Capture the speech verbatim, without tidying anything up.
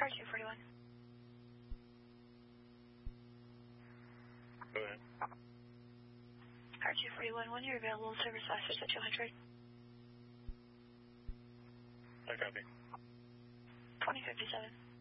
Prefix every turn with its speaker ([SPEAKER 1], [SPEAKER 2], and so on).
[SPEAKER 1] Car two forty-one.
[SPEAKER 2] Go ahead.
[SPEAKER 1] Car two forty-one, when you're available, service officers at two hundred.
[SPEAKER 2] I copy.
[SPEAKER 1] twenty fifty-seven.